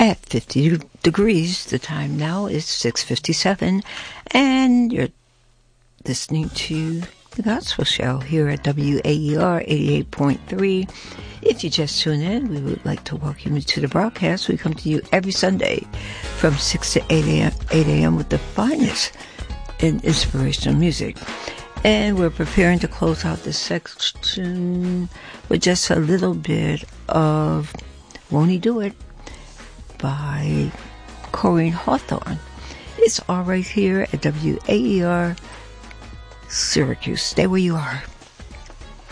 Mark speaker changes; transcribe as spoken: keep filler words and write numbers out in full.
Speaker 1: at fifty degrees. The time now is six fifty-seven, and you're listening to The Gospel Show here at W A E R eighty-eight point three. If you just tune in, we would like to welcome you to the broadcast. We come to you every Sunday from six to eight a.m. with the finest in inspirational music. And we're preparing to close out this section with just a little bit of Won't He Do It by Corinne Hawthorne. It's all right here at W A E R Syracuse. Stay where you are.